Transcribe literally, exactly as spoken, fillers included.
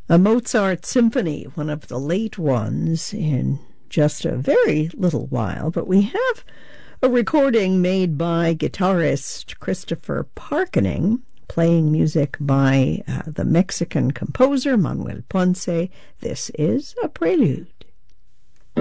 A Mozart symphony, one of the late ones in just a very little while, but we have a recording made by guitarist Christopher Parkening, playing music by uh, the Mexican composer Manuel Ponce. This is a prelude.